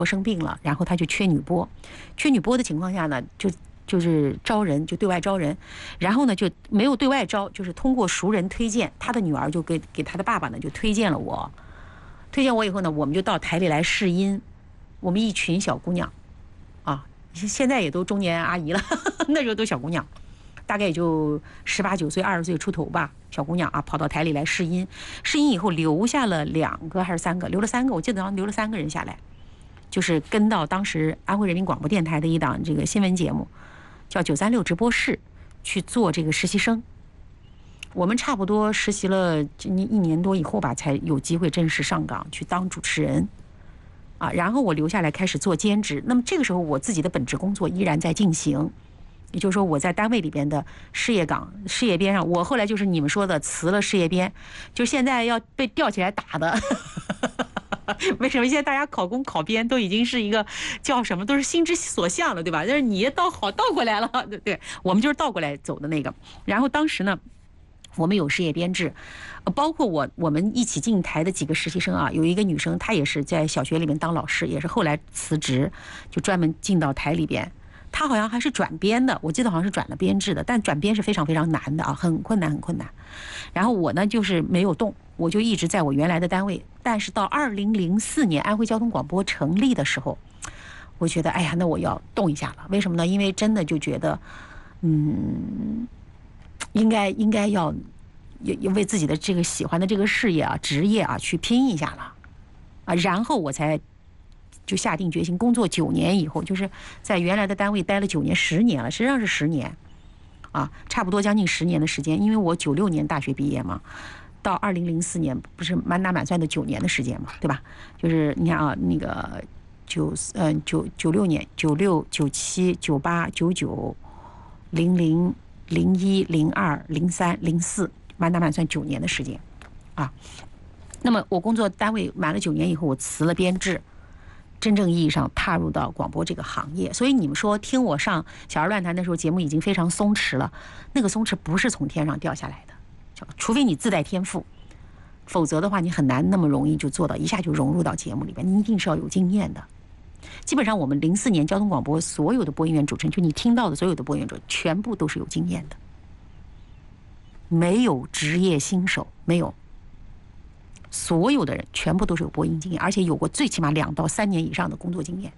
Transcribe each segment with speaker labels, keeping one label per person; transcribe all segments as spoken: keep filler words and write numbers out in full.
Speaker 1: 我生病了，然后他就缺女播，缺女播的情况下呢，就就是招人，就对外招人，然后呢就没有对外招，就是通过熟人推荐，他的女儿就给给他的爸爸呢就推荐了我，推荐我以后呢，我们就到台里来试音，我们一群小姑娘，啊，现在也都中年阿姨了，那时候都小姑娘，大概也就十八九岁、二十岁出头吧，小姑娘啊，跑到台里来试音，试音以后留下了两个还是三个，留了三个，我记得好像留了三个人下来。就是跟到当时安徽人民广播电台的一档这个新闻节目，叫九三六直播室去做这个实习生。我们差不多实习了一年多以后吧，才有机会正式上岗去当主持人啊。然后我留下来开始做兼职。那么这个时候我自己的本职工作依然在进行，也就是说我在单位里边的事业岗、事业编上，我后来就是你们说的辞了事业编，就现在要被吊起来打的。为什么现在大家考公考编都已经是一个叫什么，都是心之所向了，对吧？但是你倒好倒过来了，对对，我们就是倒过来走的那个。然后当时呢，我们有事业编制，包括我我们一起进台的几个实习生啊，有一个女生，她也是在小学里面当老师，也是后来辞职，就专门进到台里边。她好像还是转编的，我记得好像是转了编制的，但转编是非常非常难的啊，很困难很困难。然后我呢就是没有动，我就一直在我原来的单位。但是到二零零四年安徽交通广播成立的时候，我觉得哎呀，那我要动一下了。为什么呢？因为真的就觉得，嗯，应该应该要要为自己的这个喜欢的这个事业啊、职业啊去拼一下了啊，然后我才就下定决心。工作九年以后，就是在原来的单位待了九年、十年了，实际上是十年啊，差不多将近十年的时间。因为我九六年大学毕业嘛。到二零零四年不是满打满算的九年的时间嘛，对吧？就是你看啊，那个九嗯九九六年、九六、九七、九八、九九、零零、零一、零二、零三、零四，满打满算九年的时间啊。那么我工作单位满了九年以后，我辞了编制，真正意义上踏入到广播这个行业。所以你们说听我上小儿乱谈的时候，节目已经非常松弛了，那个松弛不是从天上掉下来的。除非你自带天赋，否则的话你很难那么容易就做到一下就融入到节目里边，你一定是要有经验的。基本上我们零四年交通广播所有的播音员主持人，就你听到的所有的播音员主持人，全部都是有经验的，没有职业新手，没有，所有的人全部都是有播音经验，而且有过最起码两到三年以上的工作经验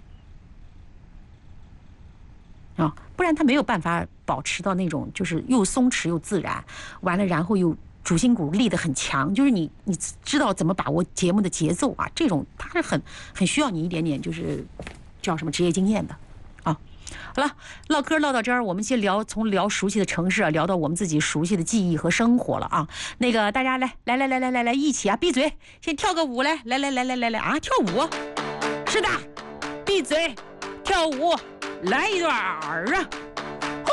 Speaker 1: 啊，不然他没有办法保持到那种就是又松弛又自然，完了然后又主心骨立得很强，就是你你知道怎么把握节目的节奏啊，这种他是很很需要你一点点就是叫什么职业经验的啊。好了，唠嗑唠到这儿，我们先聊从聊熟悉的城市啊，聊到我们自己熟悉的记忆和生活了啊。那个大家来来来来来来来一起啊，闭嘴，先跳个舞来，来来来来来来啊，跳舞，是的，闭嘴，跳舞。来一段儿啊！